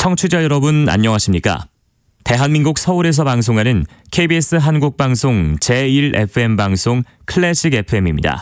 청취자 여러분 안녕하십니까? 대한민국 서울에서 방송하는 KBS 한국방송 제1FM 방송 클래식 FM입니다.